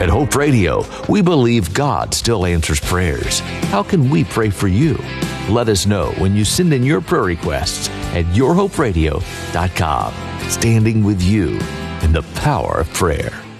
At Hope Radio, we believe God still answers prayers. How can we pray for you? Let us know when you send in your prayer requests at yourhoperadio.com. Standing with you in the power of prayer.